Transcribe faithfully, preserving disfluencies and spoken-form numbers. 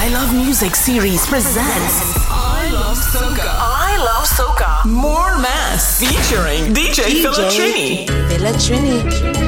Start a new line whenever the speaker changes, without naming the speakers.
I Love Music series presents I Love Soca. I Love Soca. More Mass featuring D J, D J Philip Trini.
Philip Trini.